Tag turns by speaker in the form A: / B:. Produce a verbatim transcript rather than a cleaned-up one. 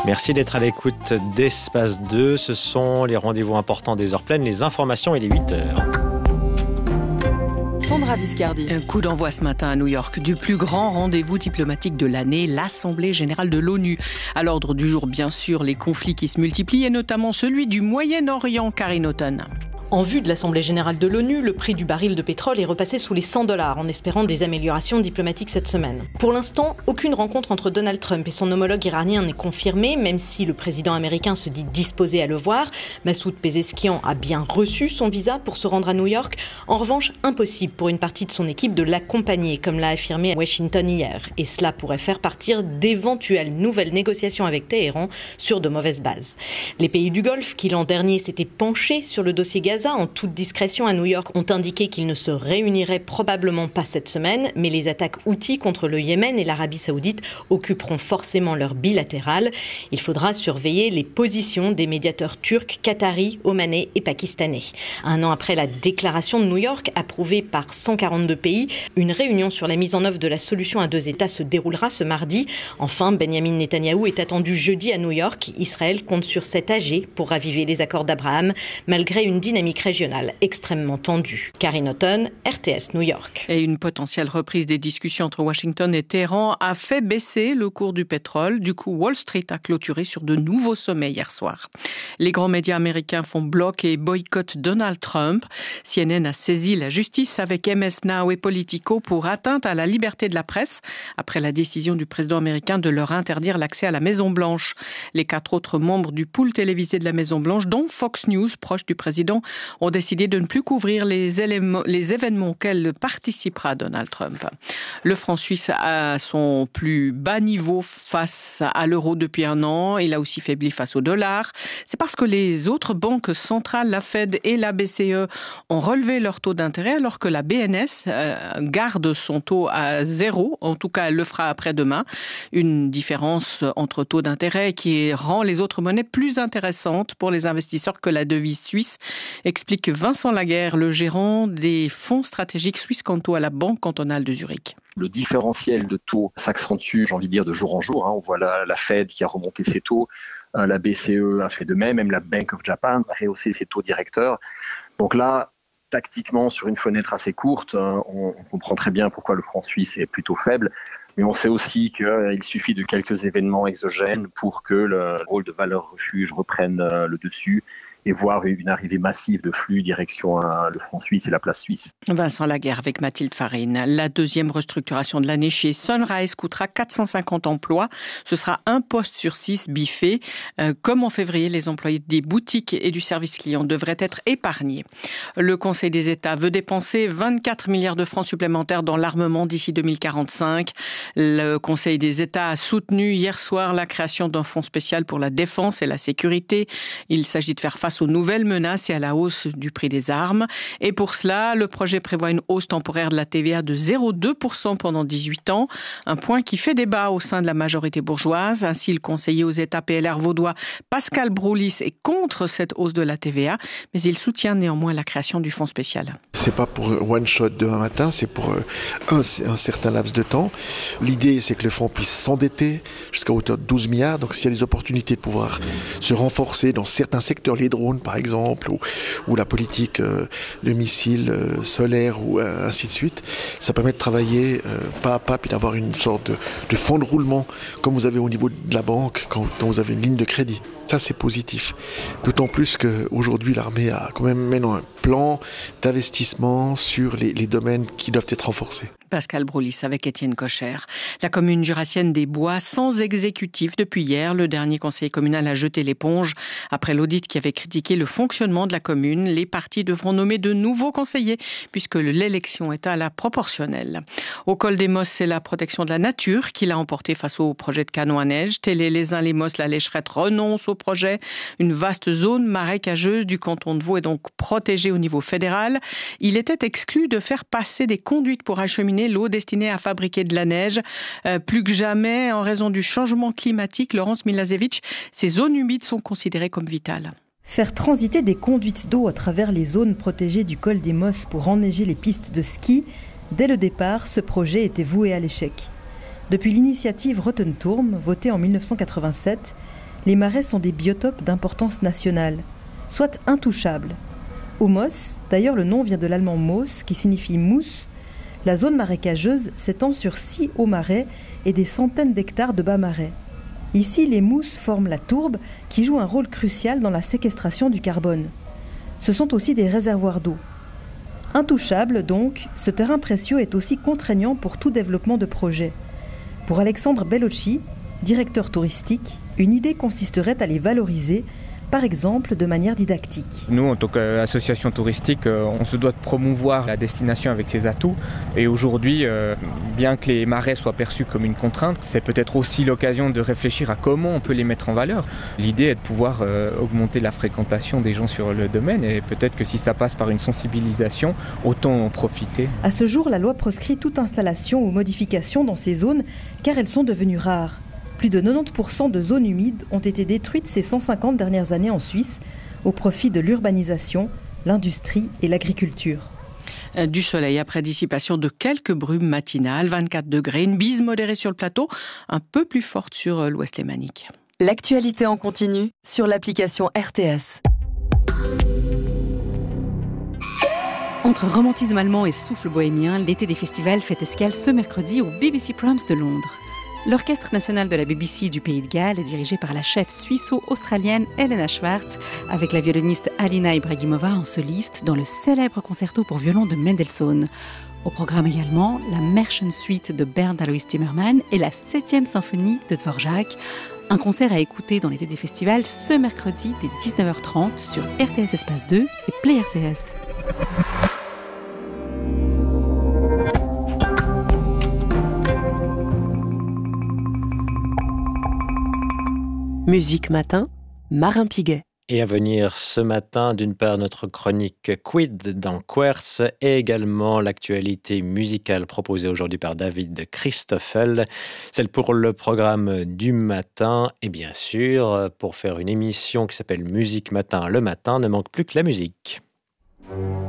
A: Merci d'être à l'écoute d'Espace deux. Ce sont les rendez-vous importants des heures pleines, les informations et les huit heures.
B: Sandra Viscardi.
C: Un coup d'envoi ce matin à New York du plus grand rendez-vous diplomatique de l'année, l'Assemblée générale de l'ONU. À l'ordre du jour, bien sûr, les conflits qui se multiplient et notamment celui du Moyen-Orient. Karine Auton.
D: En vue de l'Assemblée générale de l'ONU, le prix du baril de pétrole est repassé sous les cent dollars en espérant des améliorations diplomatiques cette semaine. Pour l'instant, aucune rencontre entre Donald Trump et son homologue iranien n'est confirmée, même si le président américain se dit disposé à le voir. Massoud Pezeshkian a bien reçu son visa pour se rendre à New York. En revanche, impossible pour une partie de son équipe de l'accompagner, comme l'a affirmé Washington hier. Et cela pourrait faire partir d'éventuelles nouvelles négociations avec Téhéran sur de mauvaises bases. Les pays du Golfe, qui l'an dernier s'étaient penchés sur le dossier Gaza, en toute discrétion à New York, ont indiqué qu'ils ne se réuniraient probablement pas cette semaine, mais les attaques Houthis contre le Yémen et l'Arabie Saoudite occuperont forcément leur bilatéral. Il faudra surveiller les positions des médiateurs turcs, qataris, omanais et pakistanais. Un an après la déclaration de New York, approuvée par cent quarante-deux pays, une réunion sur la mise en œuvre de la solution à deux États se déroulera ce mardi. Enfin, Benjamin Netanyahou est attendu jeudi à New York. Israël compte sur cet âgé pour raviver les accords d'Abraham, malgré une dynamique régionale extrêmement tendue. Karine Auton, R T S New York.
C: Et une potentielle reprise des discussions entre Washington et Téhéran a fait baisser le cours du pétrole. Du coup, Wall Street a clôturé sur de nouveaux sommets hier soir. Les grands médias américains font bloc et boycottent Donald Trump. C N N a saisi la justice avec M S Now et Politico pour atteinte à la liberté de la presse après la décision du président américain de leur interdire l'accès à la Maison-Blanche. Les quatre autres membres du pool télévisé de la Maison-Blanche, dont Fox News, proche du président, ont décidé de ne plus couvrir les, éléments, les événements auxquels participera Donald Trump. Le franc suisse a son plus bas niveau face à l'euro depuis un an. Il a aussi faibli face au dollar. C'est parce que les autres banques centrales, la Fed et la B C E, ont relevé leur taux d'intérêt alors que la B N S euh, garde son taux à zéro. En tout cas, elle le fera après-demain. Une différence entre taux d'intérêt qui rend les autres monnaies plus intéressantes pour les investisseurs que la devise suisse, explique Vincent Laguerre, le gérant des fonds stratégiques Swiss Canto à la Banque cantonale de Zurich.
E: Le différentiel de taux s'accentue, j'ai envie de dire, de jour en jour. On voit la, la Fed qui a remonté ses taux, la B C E a fait de même, même la Bank of Japan a rehaussé ses taux directeurs. Donc là, tactiquement, sur une fenêtre assez courte, on, on comprend très bien pourquoi le franc suisse est plutôt faible. Mais on sait aussi qu'il suffit de quelques événements exogènes pour que le rôle de valeur refuge reprenne le dessus et voir une arrivée massive de flux direction le franc suisse et la place suisse.
C: Vincent Laguerre avec Mathilde Farine. La deuxième restructuration de l'année chez Sunrise coûtera quatre cent cinquante emplois. Ce sera un poste sur six biffé. Euh, comme en février, les employés des boutiques et du service client devraient être épargnés. Le Conseil des États veut dépenser vingt-quatre milliards de francs supplémentaires dans l'armement d'ici deux mille quarante-cinq. Le Conseil des États a soutenu hier soir la création d'un fonds spécial pour la défense et la sécurité. Il s'agit de faire face aux nouvelles menaces et à la hausse du prix des armes. Et pour cela, le projet prévoit une hausse temporaire de la T V A de zéro virgule deux pour cent pendant dix-huit ans, un point qui fait débat au sein de la majorité bourgeoise. Ainsi, le conseiller aux États P L R vaudois Pascal Broulis est contre cette hausse de la T V A, mais il soutient néanmoins la création du fonds spécial.
F: C'est pas pour one shot demain matin, c'est pour un, un certain laps de temps. L'idée, c'est que le fonds puisse s'endetter jusqu'à hauteur de douze milliards. Donc, s'il y a des opportunités de pouvoir se renforcer dans certains secteurs, les drones par exemple, ou, ou la politique euh, de missiles euh, solaires, ou euh, ainsi de suite, ça permet de travailler euh, pas à pas, puis d'avoir une sorte de, de fonds de roulement, comme vous avez au niveau de la banque, quand, quand vous avez une ligne de crédit. Ça, c'est positif. D'autant plus qu'aujourd'hui, l'armée a quand même maintenant un plan d'investissement sur les, les domaines qui doivent être renforcés.
C: Pascal Broulis avec Étienne Cocher. La commune jurassienne des Bois sans exécutif depuis hier. Le dernier conseil communal a jeté l'éponge. Après l'audit qui avait critiqué le fonctionnement de la commune, les partis devront nommer de nouveaux conseillers puisque l'élection est à la proportionnelle. Au col des Mosses, c'est la protection de la nature qui l'a emporté face au projet de canon à neige. Télé, les uns, les Mosses, la Lécherette renonce au projet. Une vaste zone marécageuse du canton de Vaud est donc protégée au niveau fédéral. Il était exclu de faire passer des conduites pour acheminer l'eau destinée à fabriquer de la neige. Euh, plus que jamais, en raison du changement climatique, Laurence Milazevich, ces zones humides sont considérées comme vitales.
G: Faire transiter des conduites d'eau à travers les zones protégées du col des Mosses pour enneiger les pistes de ski, dès le départ, ce projet était voué à l'échec. Depuis l'initiative Rottenturm, votée en mille neuf cent quatre-vingt-sept, les marais sont des biotopes d'importance nationale, soit intouchables. Au Moss, d'ailleurs le nom vient de l'allemand Moos qui signifie mousse, la zone marécageuse s'étend sur six hauts marais et des centaines d'hectares de bas marais. Ici, les mousses forment la tourbe qui joue un rôle crucial dans la séquestration du carbone. Ce sont aussi des réservoirs d'eau. Intouchable donc, ce terrain précieux est aussi contraignant pour tout développement de projet. Pour Alexandre Bellocci, directeur touristique, une idée consisterait à les valoriser, par exemple de manière didactique.
B: Nous, en tant qu'association touristique, on se doit de promouvoir la destination avec ses atouts. Et aujourd'hui, bien que les marais soient perçus comme une contrainte, c'est peut-être aussi l'occasion de réfléchir à comment on peut les mettre en valeur. L'idée est de pouvoir augmenter la fréquentation des gens sur le domaine et peut-être que si ça passe par une sensibilisation, autant en profiter.
G: À ce jour, la loi proscrit toute installation ou modification dans ces zones car elles sont devenues rares. Plus de quatre-vingt-dix pour cent de zones humides ont été détruites ces cent cinquante dernières années en Suisse au profit de l'urbanisation, l'industrie et l'agriculture.
C: Du soleil après dissipation de quelques brumes matinales, vingt-quatre degrés, une bise modérée sur le plateau, un peu plus forte sur l'ouest lémanique.
H: L'actualité en continu sur l'application R T S. Entre romantisme allemand et souffle bohémien, l'été des festivals fait escale ce mercredi au B B C Proms de Londres. L'Orchestre national de la B B C du Pays de Galles est dirigé par la chef suisse-australienne Helena Schwartz, avec la violoniste Alina Ibrahimova en soliste dans le célèbre concerto pour violon de Mendelssohn. Au programme également, la Märchen Suite de Bernd Alois Timmermann et la septième symphonie de Dvorak. Un concert à écouter dans l'été des festivals ce mercredi dès dix-neuf heures trente sur R T S Espace deux et Play R T S.
I: Musique Matin, Marin Piguet.
A: Et à venir ce matin, d'une part, notre chronique Quid dans Quertz et également l'actualité musicale proposée aujourd'hui par David Christoffel. Celle pour le programme du matin. Et bien sûr, pour faire une émission qui s'appelle Musique Matin le matin, ne manque plus que la musique.